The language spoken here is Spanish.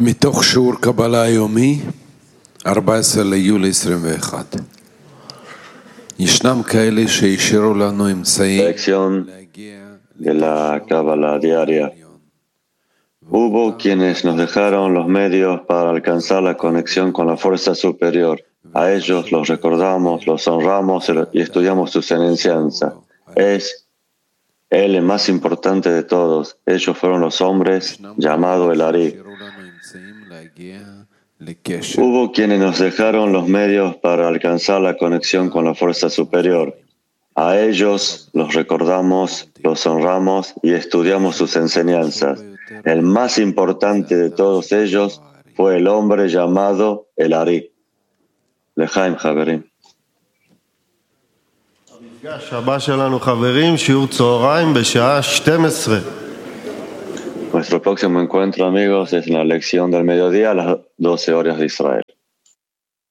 מתוך שיעור קבלה היומי, 14 ליולי 21. ישנם כאלה שהשאירו לנו אמצעים להגיע de la Cábala diaria. Hubo quienes nos dejaron los medios para alcanzar la conexión con la fuerza superior. A ellos los recordamos, los honramos y estudiamos sus enseñanzas. Es Él el más importante de todos. Ellos fueron los hombres, llamado el Ari. Hubo quienes nos dejaron los medios para alcanzar la conexión con la fuerza superior. A ellos los recordamos, los honramos y estudiamos sus enseñanzas. El más importante de todos ellos fue el hombre llamado el Ari. Lejaim Javerim. המפגש הבא שלנו, חברים, שיעור צהריים בשעה 12. Nuestro próximo encuentro, amigos, es en la lección del mediodía a las 12 horas de Israel.